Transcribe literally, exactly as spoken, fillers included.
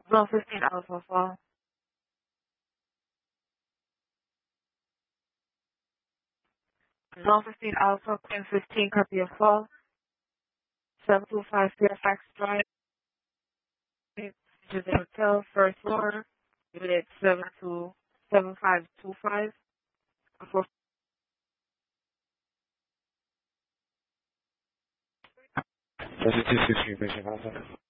Zone fifteen Alpha Fall. Zone fifteen Alpha, Queen fifteen, copy of fall. seven two five Fairfax Drive, which is the hotel, first floor, unit seven two seven five two five. That's a two six three, Bishop Alpha.